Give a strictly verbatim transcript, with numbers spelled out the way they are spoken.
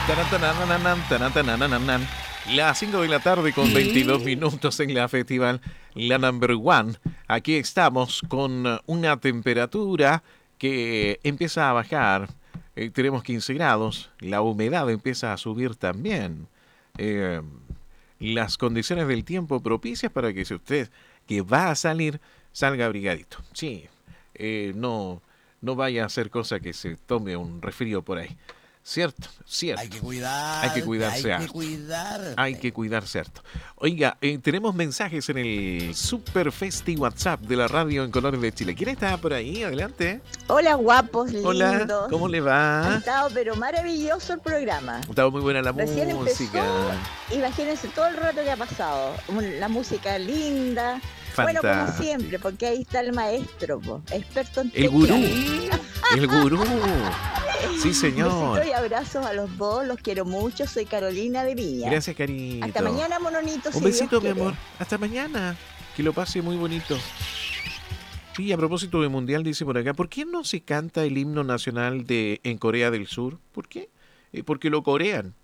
Tarantanananan, tarantanananan. Las cinco de la tarde con veintidós minutos en la festival La Number One. Aquí estamos con una temperatura que empieza a bajar. Eh, tenemos quince grados. La humedad empieza a subir también. Eh, las condiciones del tiempo propicias para que si usted que va a salir, salga abrigadito. Sí, eh, no, no vaya a hacer cosa que se tome un resfrío por ahí. Cierto, cierto. Hay que cuidar. Hay que cuidarse Hay que harto. cuidar. Hay que cuidarse harto. Oiga, eh, tenemos mensajes en el Super Festi WhatsApp de la radio en colores de Chile. ¿Quién está por ahí? Adelante. Hola, guapos, Hola, lindos. ¿cómo le Ha va? estado pero maravilloso el programa. Estaba muy buena la Recién música. empezó, imagínense todo el rato que ha pasado. La música linda. Bueno, como Fantástico. siempre, porque ahí está el maestro, po, experto en El gurú. tecla. El gurú. Sí, señor. Besitos y abrazos a los dos, los quiero mucho. Soy Carolina de Viña. Gracias, cariñito. Hasta mañana, mononitos. Un si besito, Dios mi quiere. amor. Hasta mañana. Que lo pase muy bonito. Sí, a propósito de Mundial, dice por acá, ¿por qué no se canta el himno nacional de en Corea del Sur? ¿Por qué? Eh, porque lo corean.